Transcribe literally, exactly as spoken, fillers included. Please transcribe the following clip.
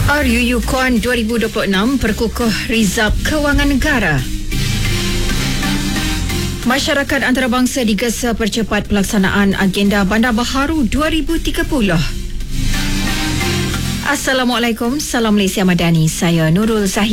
R U U KUAN dua ribu dua puluh enam perkukuh Rizab Kewangan Negara. Masyarakat antarabangsa digesa percepat pelaksanaan agenda Bandar Baharu dua ribu tiga puluh. Assalamualaikum, salam Malaysia Madani. Saya Nurul Zahid.